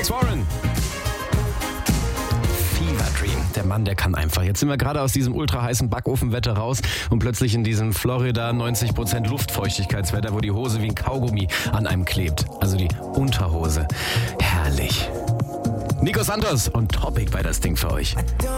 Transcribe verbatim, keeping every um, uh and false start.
Alex Warren. Fever Dream. Der Mann, der kann einfach. Jetzt sind wir gerade aus diesem ultra heißen Backofenwetter raus und plötzlich in diesem Florida neunzig Prozent Luftfeuchtigkeitswetter, wo die Hose wie ein Kaugummi an einem klebt. Also die Unterhose. Herrlich. Nico Santos und Topic bei das Ding für euch.